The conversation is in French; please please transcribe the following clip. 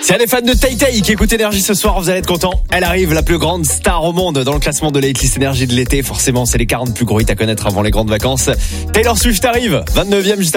S'il y a des fans de Tay Tay qui écoutent Énergie ce soir, vous allez être contents. Elle arrive, la plus grande star au monde dans le classement de la hitlist Énergie de l'été. Forcément, c'est les 40 plus gros hits à connaître avant les grandes vacances. Taylor Swift arrive, 29e juste après.